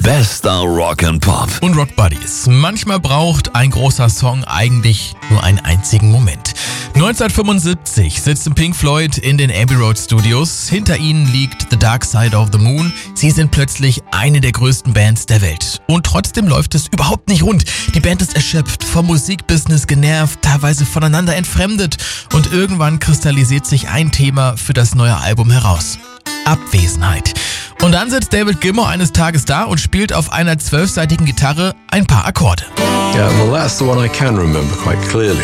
Bester Rock and Pop. Und Rock Buddies. Manchmal braucht ein großer Song eigentlich nur einen einzigen Moment. 1975 sitzen Pink Floyd in den Abbey Road Studios. Hinter ihnen liegt The Dark Side of the Moon. Sie sind plötzlich eine der größten Bands der Welt. Und trotzdem läuft es überhaupt nicht rund. Die Band ist erschöpft, vom Musikbusiness genervt, teilweise voneinander entfremdet. Und irgendwann kristallisiert sich ein Thema für das neue Album heraus: Abwesenheit. Und dann sitzt David Gilmour eines Tages da und spielt auf einer 12-seitigen Gitarre ein paar Akkorde. Yeah, well, that's the one I can remember quite clearly.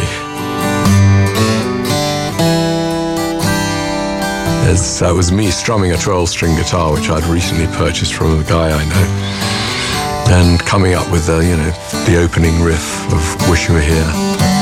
That was me strumming a 12-string guitar, which I'd recently purchased from a guy I know, and coming up with the opening riff of Wish You Were Here.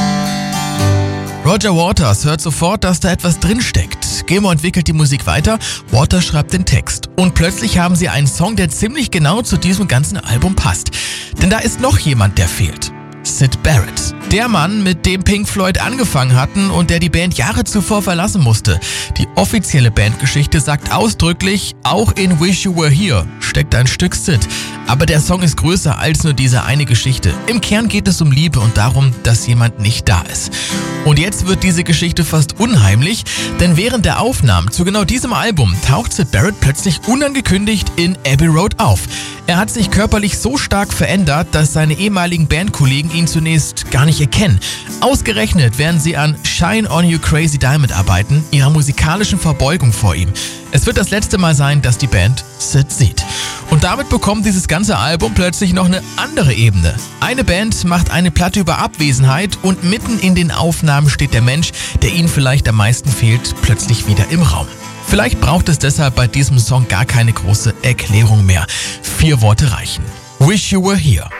Roger Waters hört sofort, dass da etwas drinsteckt. Gilmour entwickelt die Musik weiter, Waters schreibt den Text. Und plötzlich haben sie einen Song, der ziemlich genau zu diesem ganzen Album passt. Denn da ist noch jemand, der fehlt: Syd Barrett. Der Mann, mit dem Pink Floyd angefangen hatten und der die Band Jahre zuvor verlassen musste. Die offizielle Bandgeschichte sagt ausdrücklich, auch in Wish You Were Here steckt ein Stück Syd. Aber der Song ist größer als nur diese eine Geschichte. Im Kern geht es um Liebe und darum, dass jemand nicht da ist. Und jetzt wird diese Geschichte fast unheimlich, denn während der Aufnahmen zu genau diesem Album taucht Syd Barrett plötzlich unangekündigt in Abbey Road auf. Er hat sich körperlich so stark verändert, dass seine ehemaligen Bandkollegen ihn zunächst gar nicht erkennen. Ausgerechnet werden sie an Shine On You Crazy Diamond arbeiten, ihrer musikalischen Verbeugung vor ihm. Es wird das letzte Mal sein, dass die Band Syd sieht. Und damit bekommt dieses ganze Album plötzlich noch eine andere Ebene. Eine Band macht eine Platte über Abwesenheit und mitten in den Aufnahmen steht der Mensch, der ihnen vielleicht am meisten fehlt, plötzlich wieder im Raum. Vielleicht braucht es deshalb bei diesem Song gar keine große Erklärung mehr. 4 Worte reichen: Wish You Were Here.